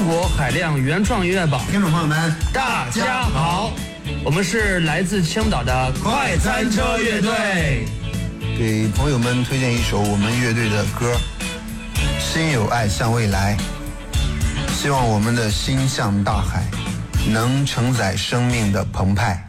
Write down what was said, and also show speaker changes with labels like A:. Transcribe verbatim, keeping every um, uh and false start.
A: 国海量原创音乐榜。
B: 听众朋友们，
A: 大家好，我们是来自青岛的快餐车乐队。
B: 给朋友们推荐一首我们乐队的歌《心有爱向未来》，希望我们的心向大海，能承载生命的澎湃。